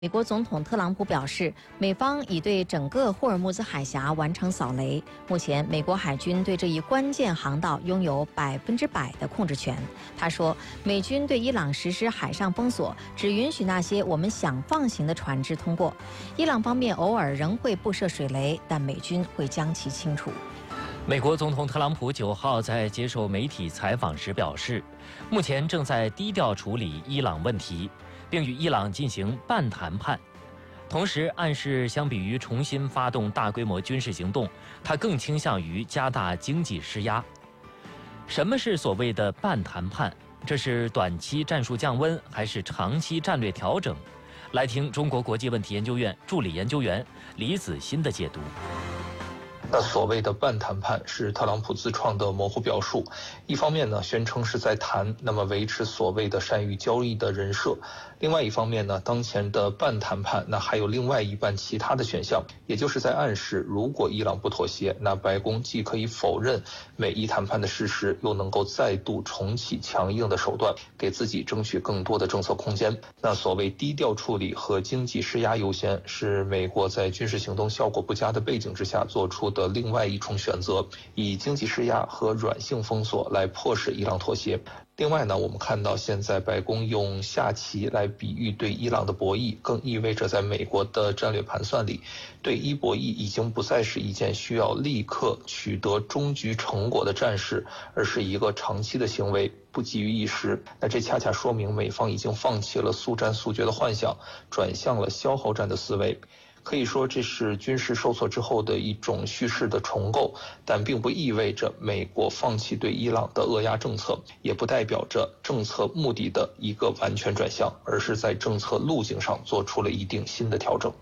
美国总统特朗普表示，美方已对整个霍尔木兹海峡完成扫雷。目前，美国海军对这一关键航道拥有100%的控制权。他说，美军对伊朗实施海上封锁，只允许那些我们想放行的船只通过。伊朗方面偶尔仍会布设水雷，但美军会将其清除。 美国总统特朗普9号在接受媒体采访时表示，目前正在低调处理伊朗问题，并与伊朗进行半谈判，同时暗示相比于重新发动大规模军事行动，他更倾向于加大经济施压。什么是所谓的半谈判？这是短期战术降温，还是长期战略调整？来听中国国际问题研究院助理研究员李子欣的解读。 那所谓的半谈判是特朗普自创的模糊表述，一方面呢宣称是在谈，那么维持所谓的善于交易的人设；另外一方面呢，当前的半谈判那还有另外一半其他的选项，也就是在暗示，如果伊朗不妥协，那白宫既可以否认美伊谈判的事实，又能够再度重启强硬的手段，给自己争取更多的政策空间。那所谓低调处理和经济施压优先，是美国在军事行动效果不佳的背景之下做出的另外一重选择，以经济施压和软性封锁来迫使伊朗妥协。另外呢，我们看到现在白宫用下棋来比喻对伊朗的博弈，更意味着在美国的战略盘算里，对伊博弈已经不再是一件需要立刻取得终局成果的战事，而是一个长期的行为，不急于一时。那这恰恰说明美方已经放弃了速战速决的幻想，转向了消耗战的思维。可以说这是军事受挫之后的一种叙事的重构，但并不意味着美国放弃对伊朗的扼压政策，也不代表着政策目的的一个完全转向，而是在政策路径上做出了一定新的调整。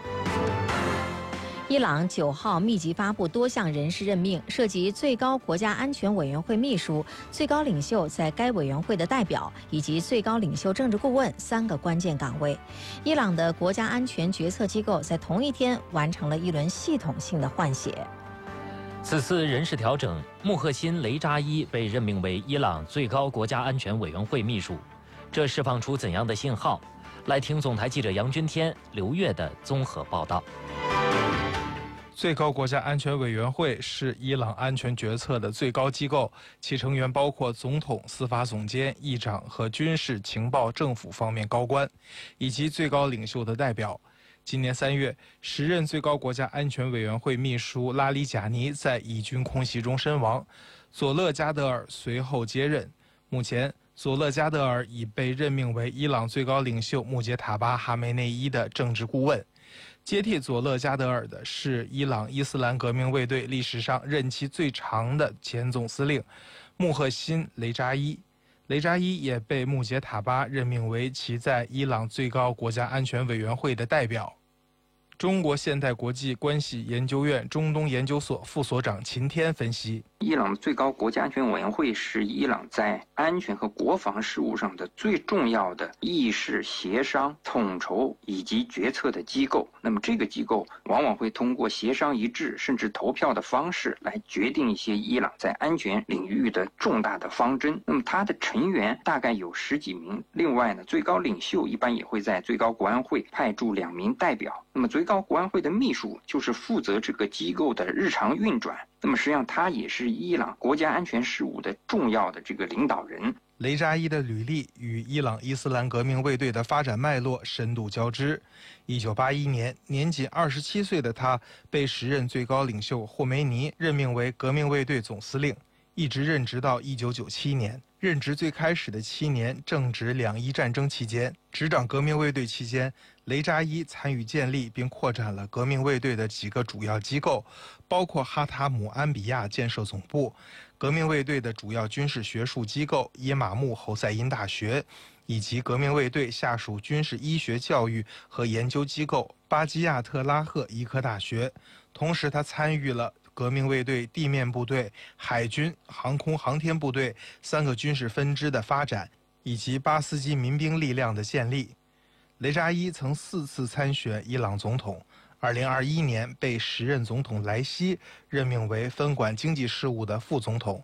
伊朗9号密集发布多项人事任命，涉及最高国家安全委员会秘书、最高领袖在该委员会的代表以及最高领袖政治顾问3个关键岗位。伊朗的国家安全决策机构在同一天完成了一轮系统性的换血。 此次人事调整，穆赫辛·雷扎伊被任命为伊朗最高国家安全委员会秘书，这释放出怎样的信号？来听总台记者杨军天、刘越的综合报道。 最高国家安全委员会是伊朗安全决策的最高机构，其成员包括总统、司法总监、议长和军事、情报、政府方面高官，以及最高领袖的代表。今年3月，时任最高国家安全委员会秘书拉里贾尼在以军空袭中身亡，佐勒加德尔随后接任。目前，佐勒加德尔已被任命为伊朗最高领袖穆杰塔巴·哈梅内伊的政治顾问。接替佐勒加德尔的是伊朗伊斯兰革命卫队历史上任期最长的前总司令穆赫辛·雷扎伊。雷扎伊也被穆杰塔巴任命为其在伊朗最高国家安全委员会的代表。中国现代国际关系研究院中东研究所副所长秦天分析， 伊朗最高国家安全委员会是伊朗在安全和国防事务上的最重要的议事、协商、统筹以及决策的机构。那么这个机构往往会通过协商一致甚至投票的方式来决定一些伊朗在安全领域的重大的方针。那么它的成员大概有10几名。另外呢，最高领袖一般也会在最高国安会派驻2名代表。那么最高国安会的秘书就是负责这个机构的日常运转。那么实际上他也是伊朗国家安全事务的重要的这个领导人。 雷扎伊的履历与伊朗伊斯兰革命卫队的发展脉络深度交织。1981年，年仅27岁的他被时任最高领袖霍梅尼任命为革命卫队总司令，一直任职到1997年。任职最开始的7年正值2伊战争期间，执掌革命卫队期间，雷扎伊参与建立并扩展了革命卫队的几个主要机构，包括哈塔姆安比亚建设总部、革命卫队的主要军事学术机构耶马木侯赛因大学，以及革命卫队下属军事医学教育和研究机构巴基亚特拉赫医科大学。同时，他参与了革命卫队地面部队、海军、航空航天部队3个军事分支的发展，以及巴斯基民兵力量的建立。雷扎伊曾4次参选伊朗总统，2021年被时任总统莱西任命为分管经济事务的副总统。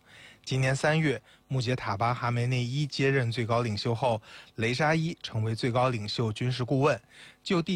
今年3月，穆杰塔巴·哈梅内伊接任最高领袖后，雷沙伊成为最高领袖军事顾问，就地